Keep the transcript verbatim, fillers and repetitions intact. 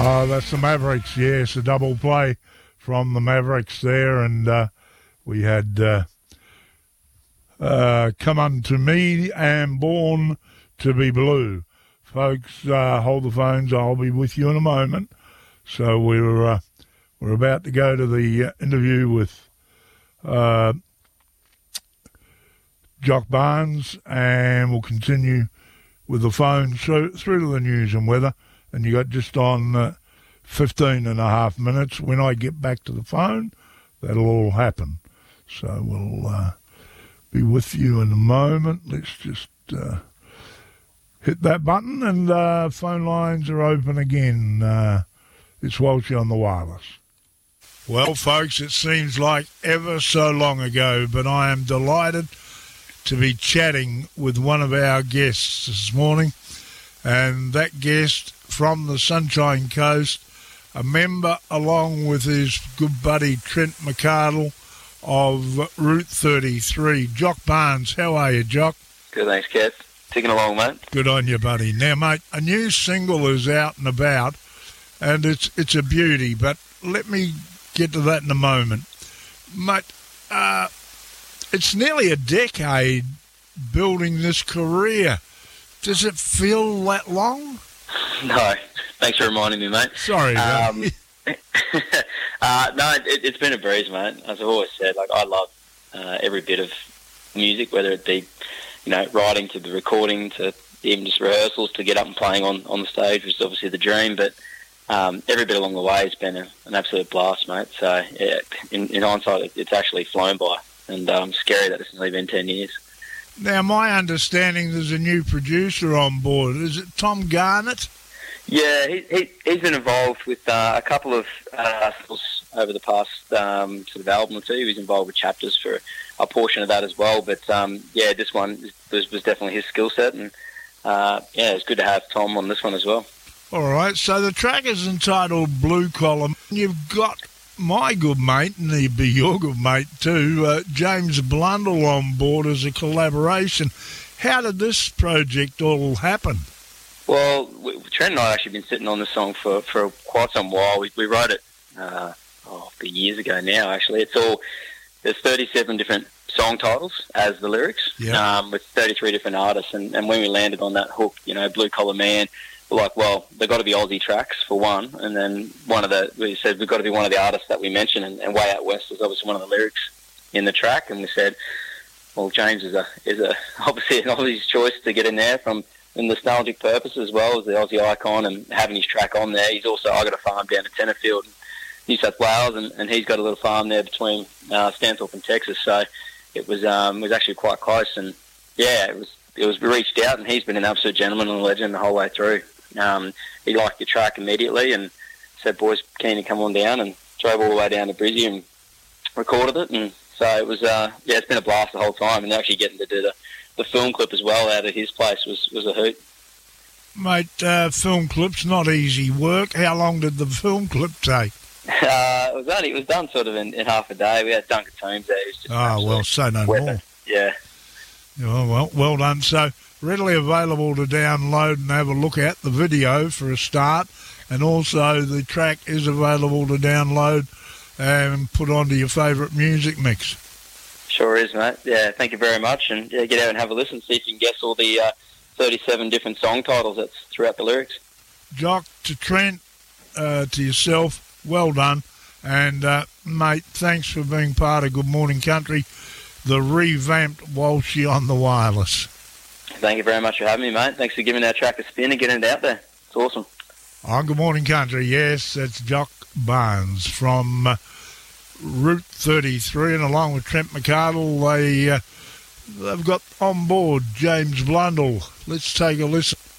Oh, that's the Mavericks, yes, a double play from the Mavericks there, and uh, we had uh, uh, Come Unto Me and Born to Be Blue. Folks, uh, hold the phones, I'll be with you in a moment. So we're, uh, we're about to go to the uh, interview with uh, Jock Barnes, and we'll continue with the phone through, through to the news and weather. And you got just on uh, fifteen and a half minutes. When I get back to the phone, that'll all happen. So we'll uh, be with you in a moment. Let's just uh, hit that button, and uh, phone lines are open again. Uh, it's Walshy on the wireless. Well, folks, it seems like ever so long ago, but I am delighted to be chatting with one of our guests this morning, and that guest from the Sunshine Coast, a member along with his good buddy Trent McArdle of Route thirty-three. Jock Barnes, how are you, Jock? Good, thanks, Kev. Ticking along, mate. Good on you, buddy. Now, mate, a new single is out and about, and it's it's a beauty, but let me get to that in a moment. Mate, uh, it's nearly a decade building this career. Does it feel that long? No, thanks for reminding me, mate. Sorry, um, uh, no, it, it's been a breeze, mate. As I've always said, like I love uh, every bit of music, whether it be, you know, writing to the recording to even just rehearsals to get up and playing on, on the stage, which is obviously the dream. But um, every bit along the way has been a, an absolute blast, mate. So yeah, in, in hindsight, it, it's actually flown by, and um, scary that it's only been ten years. Now, my understanding, there's a new producer on board. Is it Tom Garnett? Yeah, he, he, he's been involved with uh, a couple of uh, over the past um, sort of album or two. He was involved with Chapters for a portion of that as well. But, um, yeah, this one was, was definitely his skill set. And, uh, yeah, it's good to have Tom on this one as well. All right, so the track is entitled Blue Collar. You've got my good mate, and he'd be your good mate too, uh, James Blundell on board as a collaboration. How did this project all happen? Well, we, Trent and I have actually been sitting on this song for, for quite some while. We, we wrote it uh, oh, years ago now, actually. It's all, there's thirty-seven different song titles as the lyrics, yeah. um, with thirty-three different artists. And, and when we landed on that hook, you know, Blue Collar Man, we're like, well, they've got to be Aussie tracks for one. And then one of the, we said, we've got to be one of the artists that we mentioned. And, and Way Out West was obviously one of the lyrics in the track. And we said, well, James is a, is a obviously an Aussie's choice to get in there from a nostalgic purpose as well as the Aussie icon, and having his track on there. He's also, I got a farm down in Tenterfield, New South Wales, and, and he's got a little farm there between uh, Stanthorpe and Texas. So it was um, it was actually quite close, and yeah, it was it was reached out, and he's been an absolute gentleman and a legend the whole way through. Um, he liked the track immediately and said, "Boys, keen to come on down," and drove all the way down to Brizzy and recorded it. And so it was uh, yeah, it's been a blast the whole time, and actually getting to do the the film clip as well out of his place was, was a hoot. Mate, uh, film clip's not easy work. How long did the film clip take? Uh, it was only it was done sort of in, in half a day. We had Duncan Toombs there. Just oh, well, say no weapon. more. Yeah. Oh, well, well done. So, readily available to download and have a look at the video for a start, and also the track is available to download and put onto your favourite music mix. Sure is, mate. Yeah, thank you very much. And yeah, get out and have a listen, see if you can guess all the uh, thirty-seven different song titles that's throughout the lyrics. Jock, to Trent, uh, to yourself, well done. And, uh, mate, thanks for being part of Good Morning Country, the revamped Walshy on the wireless. Thank you very much for having me, mate. Thanks for giving our track a spin and getting it out there. It's awesome. On Good Morning Country, yes, that's Jock Barnes from Uh, Route thirty-three, and along with Trent McArdle, they, uh, they've got on board James Blundell. Let's take a listen.